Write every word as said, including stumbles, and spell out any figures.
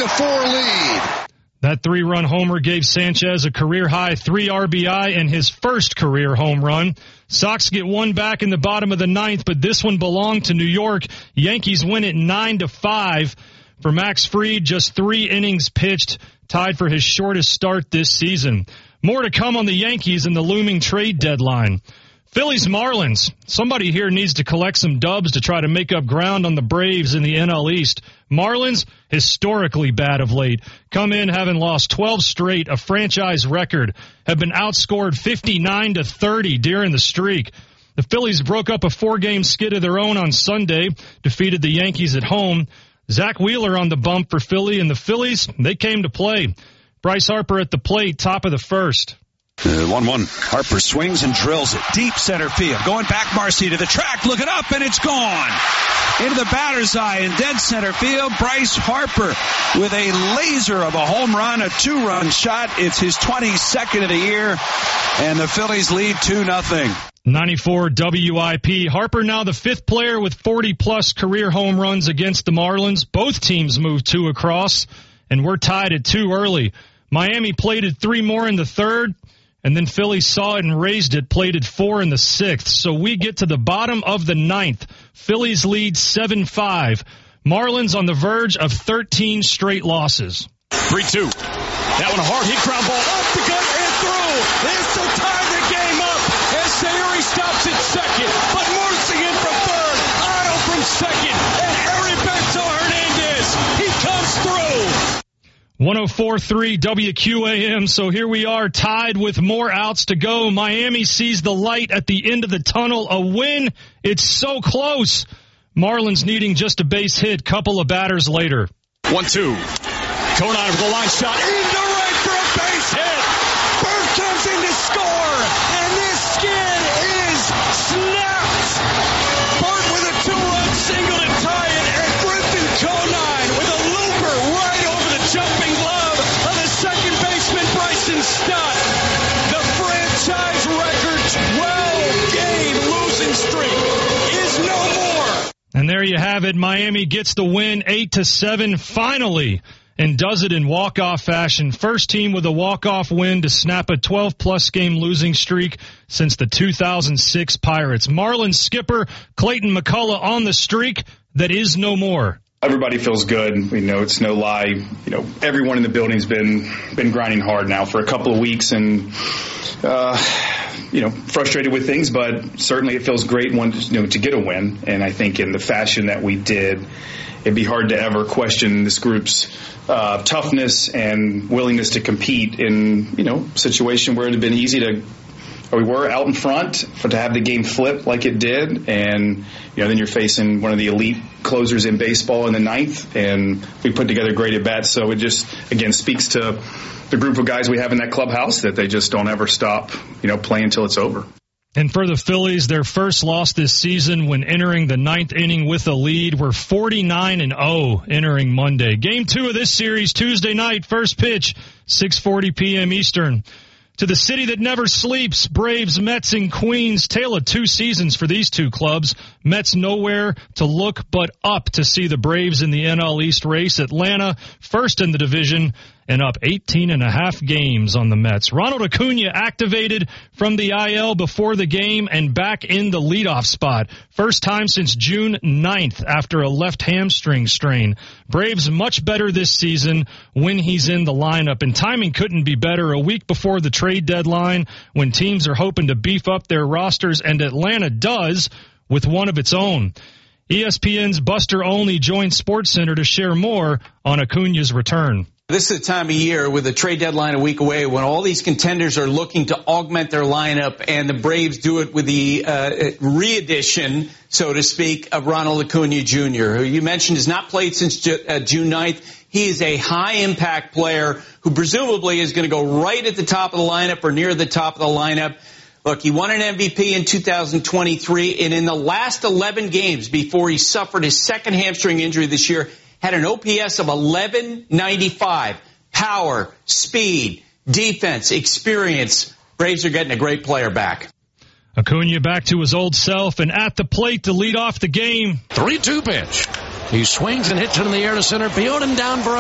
to four lead. That three-run homer gave Sanchez a career-high three R B I and his first career home run. Sox get one back in the bottom of the ninth, but this one belonged to New York. Yankees win it nine to five. For Max Fried, just three innings pitched, tied for his shortest start this season. More to come on the Yankees and the looming trade deadline. Phillies Marlins. Somebody here needs to collect some dubs to try to make up ground on the Braves in the N L East. Marlins, historically bad of late, come in having lost twelve straight, a franchise record, have been outscored fifty-nine to thirty during the streak. The Phillies broke up a four-game skid of their own on Sunday, defeated the Yankees at home. Zach Wheeler on the bump for Philly, and the Phillies, they came to play. Bryce Harper at the plate, top of the first. one one. Harper swings and drills it. Deep center field. Going back, Marcy to the track. Looking up, and it's gone. Into the batter's eye in dead center field. Bryce Harper with a laser of a home run, a two-run shot. It's his twenty-second of the year, and the Phillies lead two nothing. ninety-four W I P. Harper now the fifth player with forty-plus career home runs against the Marlins. Both teams moved two across, and we're tied at two early. Miami plated three more in the third. And then Philly saw it and raised it, plated four in the sixth. So we get to the bottom of the ninth. Phillies lead seven five. Marlins on the verge of thirteen straight losses. three two. That one a hard hit ground ball up the gut and through. This will tie the game up as Sayuri stops at second. But Morrissey in from third. Otto from second. And Heriberto Hernandez. He comes through. one oh four point three W Q A M, so here we are tied with more outs to go. Miami sees the light at the end of the tunnel, a win. It's so close. Marlins needing just a base hit, couple of batters later. one two. Conine with a line shot into right for a base hit. Bird comes in to score, and this skid is snapped. Bird with a two-run single to tie it, and Griffin Conine with a looper right over the jumping glove of the second baseman Bryson Stott. The franchise record twelve-game losing streak is no more. And there you have it. Miami gets the win eight to seven finally, and does it in walk-off fashion. First team with a walk-off win to snap a twelve-plus game losing streak since the two thousand six Pirates. Marlins skipper Clayton McCullough on the streak that is no more. Everybody feels good. We know it's no lie. You know, everyone in the building's been been grinding hard now for a couple of weeks, and uh, you know, frustrated with things. But certainly, it feels great one, you know, to get a win. And I think in the fashion that we did, it'd be hard to ever question this group's uh, toughness and willingness to compete in, you know, a situation where it'd have been easy to. We were out in front for to have the game flip like it did, and you know then you're facing one of the elite closers in baseball in the ninth, and we put together great at bats. So it just again speaks to the group of guys we have in that clubhouse that they just don't ever stop, you know, playing until it's over. And for the Phillies, their first loss this season when entering the ninth inning with a lead, were forty-nine and oh entering Monday. Game two of this series Tuesday night, first pitch, six forty p.m. Eastern. To the city that never sleeps, Braves, Mets, and Queens. Tale of two seasons for these two clubs. Mets nowhere to look but up to see the Braves in the N L East race. Atlanta, first in the division, and up eighteen and a half games on the Mets. Ronald Acuna activated from the I L before the game and back in the leadoff spot. First time since June ninth after a left hamstring strain. Braves much better this season when he's in the lineup, and timing couldn't be better. A week before the trade deadline when teams are hoping to beef up their rosters, and Atlanta does with one of its own. E S P N's Buster Olney joins SportsCenter to share more on Acuna's return. This is the time of year with the trade deadline a week away when all these contenders are looking to augment their lineup, and the Braves do it with the uh, re-edition, so to speak, of Ronald Acuna Junior, who you mentioned has not played since Ju- uh, June ninth. He is a high-impact player who presumably is going to go right at the top of the lineup or near the top of the lineup. Look, he won an M V P in two thousand twenty-three, and in the last eleven games before he suffered his second hamstring injury this year, had an O P S of eleven ninety-five. Power, speed, defense, experience. Braves are getting a great player back. Acuna back to his old self and at the plate to lead off the game. three two pitch. He swings and hits it in the air to center field and down for a